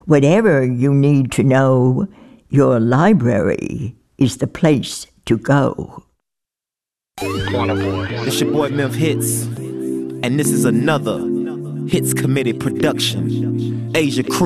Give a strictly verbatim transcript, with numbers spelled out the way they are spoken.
Whatever you need to know, your library is the place to go. It's your boy Memph Hits, and this is another Hits Committee production. Asia Crew.